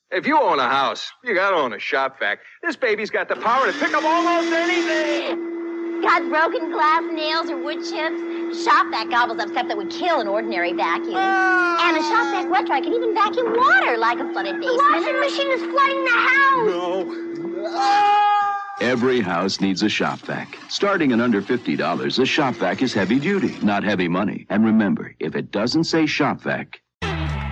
If you own a house, you gotta own a shop vac. This baby's got the power to pick up almost anything. Got broken glass, nails, or wood chips? The shop vac gobbles up stuff that would kill an ordinary vacuum. And a shop vac wet dry can even vacuum water like a flooded basement. The washing machine is flooding the house. No. Every house needs a shop vac. Starting at under $50, a shop vac is heavy duty, not heavy money. And remember, if it doesn't say shop vac,